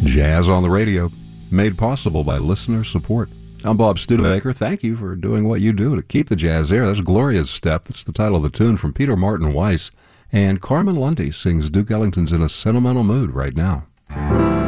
Jazz on the Radio, made possible by listener support. I'm Bob Studebaker. Thank you for doing what you do to keep the jazz there. That's Gloria's Step. It's the title of the tune from Peter Martin Weiss. And Carmen Lundy sings Duke Ellington's In a Sentimental Mood right now.